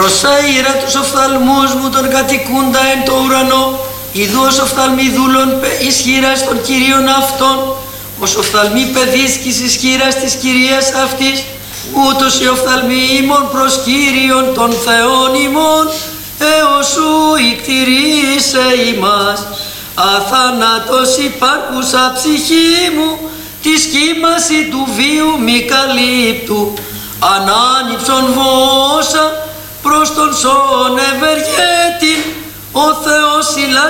προσαΐρα τους οφθαλμούς μου τον κατοικούντα εν το ουρανό, ιδού ως οφθαλμοί δούλων ισχύρας των Κυρίων αυτών, ως οφθαλμοί παιδίς της ισχύρας της Κυρίας αυτής, ούτως οι οφθαλμοί ημών προς Κύριον των Θεών ημών, έως σου ικτηρίσε ημάς. Αθάνατος υπάρχουσα ψυχή μου, τη σχήμαση του βίου μη καλύπτου, ανάνυψον βόσα προς τον σόν ευεργέτην, ο Θεός